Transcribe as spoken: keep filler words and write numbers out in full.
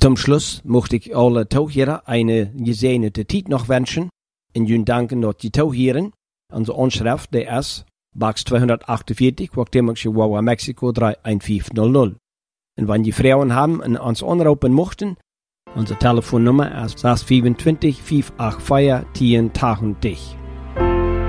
Zum Schluss möchte ich alle Zuhörer eine gesegnete Zeit noch wünschen und Ihnen danken, dass Sie zuhören. Unsere Anschrift, der ist Box zweihundertachtundvierzig, Guatemala, Chihuahua, Mexiko drei eins fünf null null. Und wenn die Frauen haben und uns anrufen möchten, unsere Telefonnummer ist sechs zwei fünf, fünf acht vier, eins null dich.